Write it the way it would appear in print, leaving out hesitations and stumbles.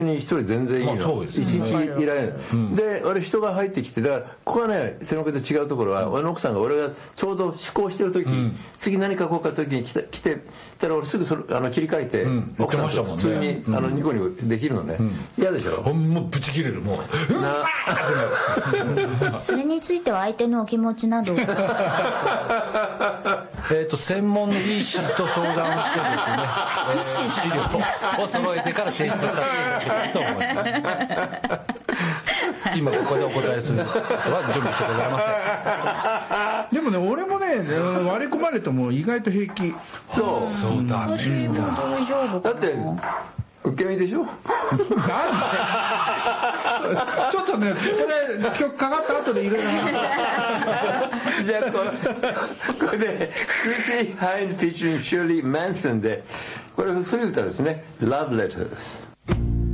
に一人全然いいの、一日いられる、で俺人が入ってきて、だからここはね瀬能君と違うところは、俺の奥さんが俺がちょうど思考してる時、次何書こうか時に来てたら俺すぐ切り替えて、奥さんと普通にニコニコできるのね。嫌でしょ。 もうブチ切れる、もうそれについては相手のお気持ちなど専門の医師と相談をしてですね、資料を揃えてから提出させていただきたいと思います。今ここでお答えするのは準備してございません。 でもね、俺もね割り込まれても意外と平気。 そうだ、 私も大丈夫かな。 だって受け身でしょ。 なんでちょっとね、それ曲かかった後でいろいろじゃあこれでクリス・ハイン featuring シューリー・マンソンで、これ古い歌ですね、Love Letters。